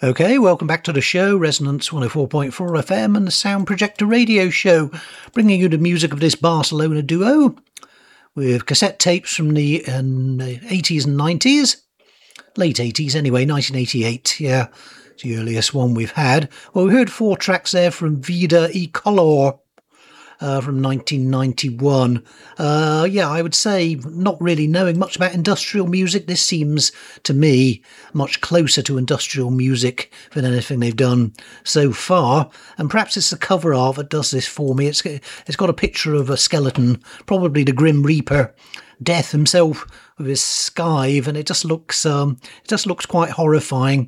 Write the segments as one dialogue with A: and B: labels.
A: Okay, welcome back to the show, Resonance 104.4 FM and the Sound Projector Radio Show, bringing you the music of this Barcelona duo with cassette tapes from the 80s and 90s, late 80s anyway, 1988, yeah, it's the earliest one we've had. Well, we heard 4 tracks there from Vida y Color from 1991. I would say, not really knowing much about industrial music, this seems to me much closer to industrial music than anything they've done so far, and perhaps it's the cover art that does this for me. It's got a picture of a skeleton, probably the Grim Reaper, Death himself with his scythe, and it just looks quite horrifying.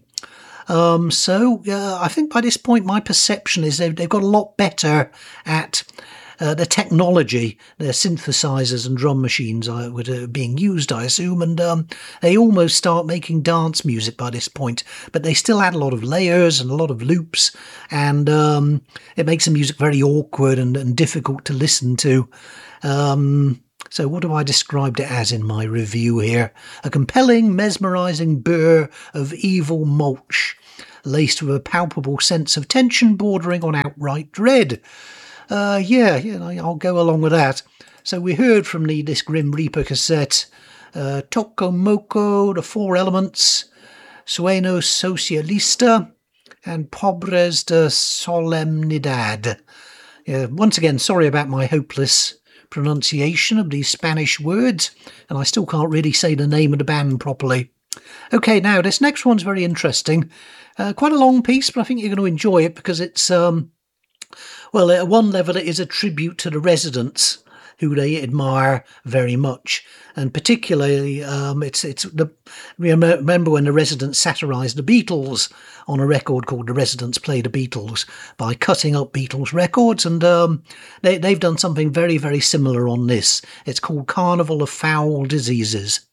A: I think by this point my perception is they've got a lot better at the technology, their synthesizers and drum machines are being used, I assume, and they almost start making dance music by this point, but they still add a lot of layers and a lot of loops, and it makes the music very awkward and difficult to listen to. So what do I describe it as in my review here? A compelling, mesmerising burr of evil mulch, laced with a palpable sense of tension bordering on outright dread. I'll go along with that. So we heard from this Grim Reaper cassette, Toco-Moco, The Four Elements, Sueño Socialista, and Pobres de Solemnidad. Once again, sorry about my hopeless pronunciation of these Spanish words, and I still can't really say the name of the band properly. Okay, now this next one's very interesting. Quite a long piece, but I think you're going to enjoy it because it's, at one level it is a tribute to the Residents, who they admire very much, and particularly remember when the Residents satirised the Beatles on a record called The Residents Play the Beatles by cutting up Beatles records, and they've done something very, very similar on this. It's called Carnival of Foul Diseases.